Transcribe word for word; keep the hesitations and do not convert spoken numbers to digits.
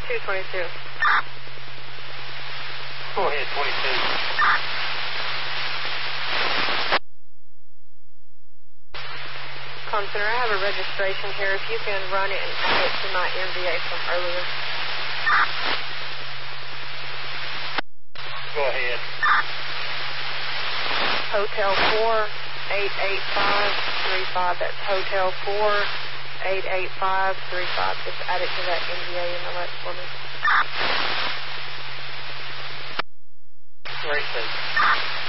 two twenty-two. Go ahead, twenty-two. Con Center, I have a registration here. If you can run it and add it to my M V A from earlier. Go ahead. Hotel four eight eight five three five. That's Hotel four eight eight five three five. Just add it to that M V A in the left for me. Racing.